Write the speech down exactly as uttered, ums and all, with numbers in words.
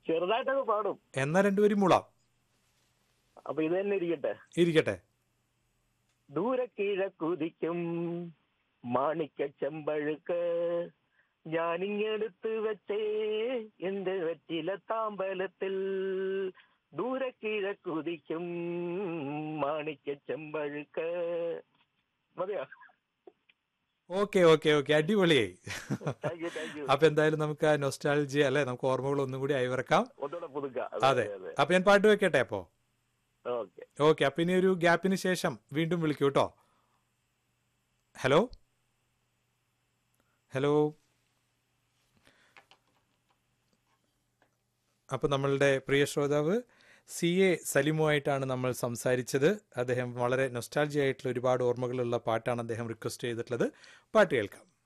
ചെറുതായിട്ടൊക്കെ പാടും. എന്നാ രണ്ടുപേരും മൂളാം. അപ്പൊ ഇത് തന്നെ ഇരിക്കട്ടെ. ഇരിക്കട്ടെ. ദൂരെ കിഴക്കുതിക്കും മാണിക്ക ചെമ്പഴുക്ക് ഞാനിങ്ങെടുത്ത് വെച്ചേ എന്റെ വെറ്റില താമ്പലത്തിൽ. ദൂരെ കിഴക്കുതിക്കും മാണിക്ക ചെമ്പഴുക്ക്. മതിയോ? ഓക്കെ ഓക്കെ ഓക്കെ അടിപൊളിയായി. Thank you thank you. അപ്പൊ എന്തായാലും നമുക്ക് ആ നൊസ്റ്റാൾജിയ അല്ലെ, നമുക്ക് ഓർമ്മകൾ ഒന്നും കൂടി അയവിറക്കാം. ഒന്നുകൂടെ പുതുക്കാം. അതെ, അപ്പൊ ഞാൻ പാട്ട് വെക്കട്ടെ അപ്പോ? Okay okay. അപ്പൊ ഇനി ഒരു ഗ്യാപ്പിന് ശേഷം വീണ്ടും വിളിക്കൂ കേട്ടോ. ഹലോ ഹലോ അപ്പൊ നമ്മളുടെ പ്രിയ ശ്രോതാവ് സി എ സലിമുമായിട്ടാണ് നമ്മൾ സംസാരിച്ചത്. അദ്ദേഹം വളരെ നൊസ്റ്റാൾജി ആയിട്ടുള്ള ഒരുപാട് ഓർമ്മകളുള്ള പാട്ടാണ് അദ്ദേഹം റിക്വസ്റ്റ് ചെയ്തിട്ടുള്ളത്. പാട്ട് കേൾക്കാം.